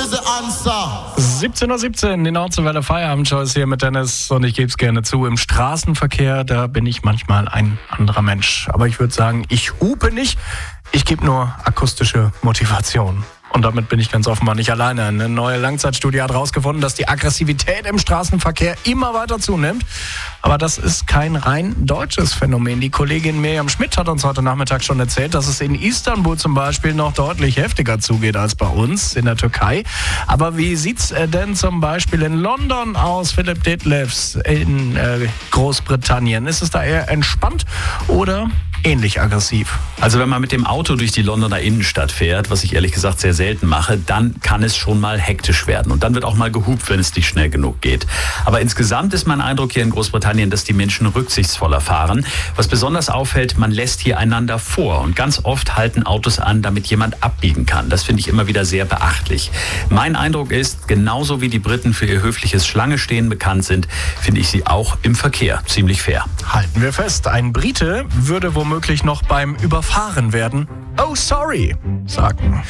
is the answer. 17:17 Uhr, die Nordwelle Feierabend-Show ist hier mit Dennis und ich gebe es gerne zu, im Straßenverkehr, da bin ich manchmal ein anderer Mensch. Aber ich würde sagen, ich hupe nicht, ich gebe nur akustische Motivation. Und damit bin ich ganz offenbar nicht alleine. Eine neue Langzeitstudie hat herausgefunden, dass die Aggressivität im Straßenverkehr immer weiter zunimmt. Aber das ist kein rein deutsches Phänomen. Die Kollegin Miriam Schmidt hat uns heute Nachmittag schon erzählt, dass es in Istanbul zum Beispiel noch deutlich heftiger zugeht als bei uns in der Türkei. Aber wie sieht's denn zum Beispiel in London aus, Philipp Detlefs, in Großbritannien? Ist es da eher entspannt oder ähnlich aggressiv? Also wenn man mit dem Auto durch die Londoner Innenstadt fährt, was ich ehrlich gesagt sehr selten mache, dann kann es schon mal hektisch werden. Und dann wird auch mal gehupt, wenn es nicht schnell genug geht. Aber insgesamt ist mein Eindruck hier in Großbritannien, dass die Menschen rücksichtsvoller fahren. Was besonders auffällt, man lässt hier einander vor. Und ganz oft halten Autos an, damit jemand abbiegen kann. Das finde ich immer wieder sehr beachtlich. Mein Eindruck ist, genauso wie die Briten für ihr höfliches Schlangestehen bekannt sind, finde ich sie auch im Verkehr ziemlich fair. Halten wir fest, ein Brite würde womöglich noch beim Überfahren werden "Oh, sorry" sagen.